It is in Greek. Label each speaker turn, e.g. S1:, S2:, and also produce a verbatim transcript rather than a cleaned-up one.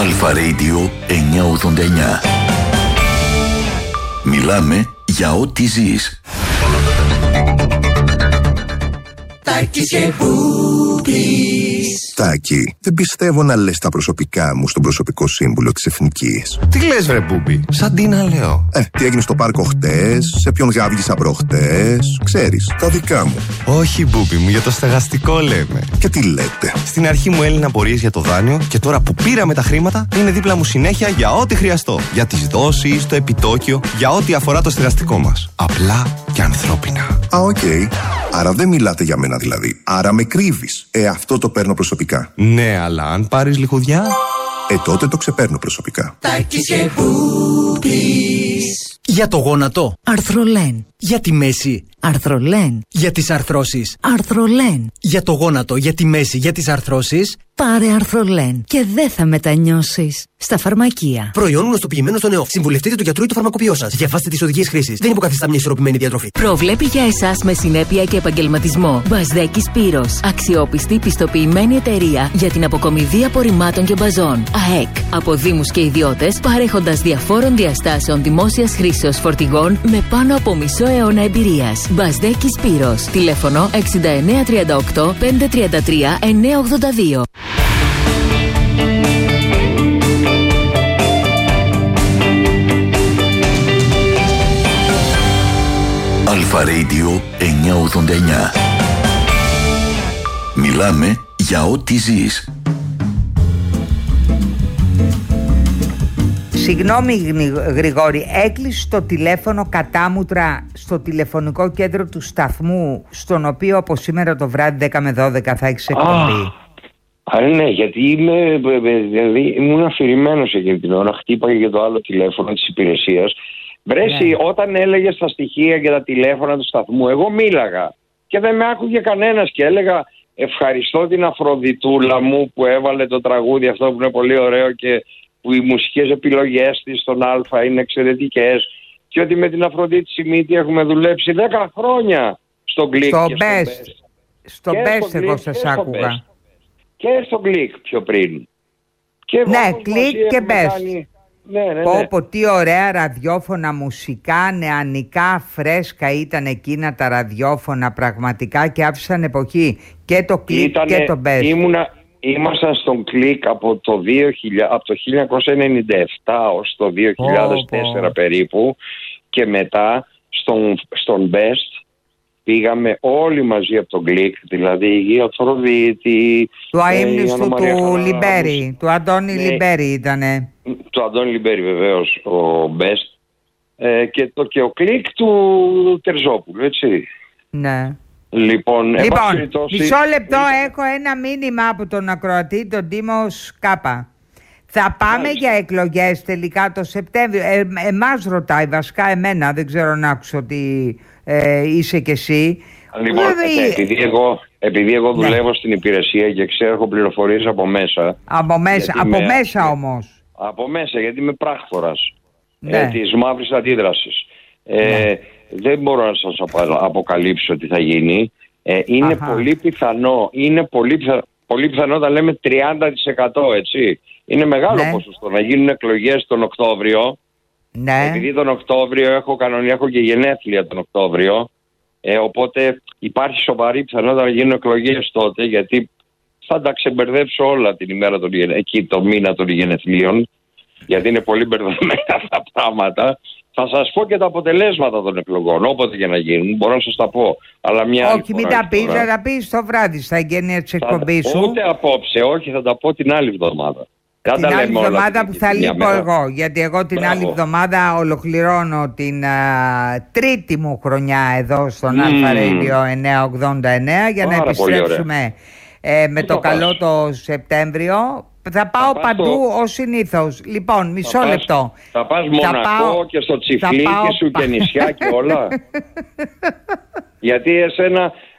S1: Αλφα Radio εννιακόσια ογδόντα εννιά. Μιλάμε για ό,τι ζεις.
S2: Τάκης και Μπούμπης.
S3: Τάκη, δεν πιστεύω να λες τα προσωπικά μου στον προσωπικό σύμβουλο της Εθνικής.
S4: Τι λες βρε Μπούμπη, σαν τι να λέω.
S3: Ε, τι έγινε στο πάρκο χτες, σε ποιον γάβγισα προχτές, ξέρεις, τα δικά μου.
S4: Όχι Μπούμπη μου, για το στεγαστικό λέμε.
S3: Και τι λέτε.
S4: Στην αρχή μου έλυνα απορίες για το δάνειο και τώρα που πήραμε τα χρήματα είναι δίπλα μου συνέχεια για ό,τι χρειαστώ. Για τις δόσεις, το επιτόκιο, για ό,τι αφορά το στεγαστικό μας. Απλά και ανθρώπινα.
S3: Α, οκ. Okay. Άρα δεν μιλάτε για μένα δηλαδή. Άρα με κρύβεις. Ε, αυτό το παίρνω προσωπικά.
S4: Ναι, αλλά αν πάρεις λιχουδιά...
S3: Ε, τότε το ξεπαίρνω προσωπικά.
S2: Τάκης και Μπούμπης.
S5: Για το γόνατο, Αρθρολέν. Για τη μέση, Αρθρολέν. Για τις αρθρώσεις, Αρθρολέν. Για το γόνατο, για τη μέση, για τις αρθρώσεις,
S6: πάρε Αρθρολέν και δεν θα μετανιώσεις. Στα φαρμακεία.
S5: Προϊόν γνωστοποιημένο στον ΕΟΦ. Συμβουλευτείτε το γιατρό ή το φαρμακοποιό σας. Διαβάστε τις οδηγίες χρήσης. Δεν υποκαθιστά μια ισορροπημένη διατροφή.
S6: Προβλέπει για εσάς με συνέπεια και επαγγελματισμό. Μπασδέκης Σπύρος. Αξιόπιστη πιστοποιημένη εταιρεία για την αποκομιδή απορριμμάτων και μπαζών. ΑΕΚ. Από δήμους και ιδιώτες, παρέχοντας διαφόρων διαστάσεων δημόσιας χρήσεως φορτηγών με πάνω από μισό αιώνα εμπειρίας. Μπασδέκης Σπύρος. Τηλέφωνο εξήντα εννέα τριάντα οκτώ πεντακόσια τριάντα τρία εννιακόσια ογδόντα δύο.
S1: Αλφα Radio εννιακόσια ογδόντα εννιά. Μιλάμε για ό,τι ζεις.
S7: Συγγνώμη Γρηγόρη, έκλεισε το τηλέφωνο κατάμουτρα στο τηλεφωνικό κέντρο του σταθμού, στον οποίο από σήμερα το βράδυ δέκα με δώδεκα θα έχεις εκπομπή.
S8: Α, ναι, γιατί είμαι, δηλαδή, ήμουν αφηρημένος εκείνη την ώρα, χτύπαγε για το άλλο τηλέφωνο της υπηρεσίας. Βρέσει, ναι. Όταν έλεγες τα στοιχεία και τα τηλέφωνα του σταθμού, εγώ μίλαγα και δεν με άκουγε κανένας και έλεγα ευχαριστώ την Αφροδιτούλα μου που έβαλε το τραγούδι αυτό που είναι πολύ ωραίο και που οι μουσικές επιλογές της στον Α είναι εξαιρετικές και ότι με την Αφροδίτη Σιμίτη έχουμε δουλέψει δέκα χρόνια στον Κλικ
S7: στο
S8: και
S7: Best.
S8: στο
S7: Στο
S8: Best.
S7: Best εγώ σας άκουγα.
S8: Και στο Κλικ πιο πριν. Και
S7: ναι, Κλικ και Best.
S8: Κάνει... Ναι, ναι, ναι.
S7: Πω, πω, τι ωραία ραδιόφωνα, μουσικά, νεανικά, φρέσκα ήταν εκείνα τα ραδιόφωνα πραγματικά και άφησαν εποχή. Και το Κλικ και το Best.
S8: Ήμουνα, ήμασταν στον Κλικ από το, δύο χιλιάδες, από το χίλια εννιακόσια ενενήντα επτά ως το δύο χιλιάδες τέσσερα oh, oh. περίπου και μετά στον, στον Best πήγαμε όλοι μαζί από τον Κλικ, δηλαδή η Γη Αφροδίτη,
S7: του αείμνηστου του Λιμπέρι, του Αντώνη ναι, Λιμπέρι ήτανε.
S8: Του Αντώνη Λιμπέρι βεβαίως ο Best ε, και, το, και ο Κλικ του Τερζόπουλου, έτσι.
S7: Ναι.
S8: Λοιπόν,
S7: λοιπόν
S8: περιπτώσει...
S7: μισό λεπτό, έχω ένα μήνυμα από τον ακροατή, τον Τίμο Σκάπα. Θα πάμε Μάλιστα. για εκλογές τελικά το Σεπτέμβριο. Ε, εμάς ρωτάει βασικά, εμένα, δεν ξέρω αν άκουσα ότι ε, είσαι κι εσύ.
S8: Λοιπόν, δηλαδή... επειδή εγώ, επειδή εγώ ναι. δουλεύω στην υπηρεσία και ξέρω, έχω πληροφορίες από μέσα.
S7: Από μέσα, από με... μέσα όμως.
S8: Από μέσα, γιατί είμαι πράκτορας
S7: ναι.
S8: ε, της μαύρης αντίδρασης. Ε, ναι. Δεν μπορώ να σας αποκαλύψω τι θα γίνει. Ε, είναι Αχα. πολύ πιθανό, είναι πολύ πιθανό, πολύ πιθανό όταν λέμε τριάντα τοις εκατό, έτσι. Είναι μεγάλο ναι. ποσοστό να γίνουν εκλογές τον Οκτώβριο.
S7: Ναι.
S8: Επειδή τον Οκτώβριο έχω κανονικά, έχω και γενέθλια τον Οκτώβριο. Ε, οπότε υπάρχει σοβαρή πιθανότητα να γίνουν εκλογές τότε, γιατί θα τα ξεμπερδέψω όλα την ημέρα των, εκεί το μήνα των γενεθλίων, γιατί είναι πολύ μπερδεμένα τα πράγματα. Θα σας πω και τα αποτελέσματα των εκλογών, όποτε και να γίνουν, μπορώ να σας τα πω. Αλλά μια
S7: όχι, μην τα πεις, θα τα πεις το βράδυ στα εγγένεια της εκπομπής σου.
S8: Ούτε απόψε, όχι, θα τα πω την άλλη εβδομάδα.
S7: Την άλλη εβδομάδα που θα λείπω εγώ, γιατί εγώ την Μπράβο. άλλη εβδομάδα ολοκληρώνω την α, τρίτη μου χρονιά εδώ στον mm. Αλφα Radio εννιακόσια ογδόντα εννέα για Πάρα να επιστρέψουμε ε, με το καλό το Σεπτέμβριο. Θα πάω θα παντού το... ως συνήθως. Λοιπόν, μισό θα λεπτό.
S8: Πας, θα πας Μονακό πάω... και στο Τσιφλίκι πάω... σου και νησιά και όλα. Γιατί εσένα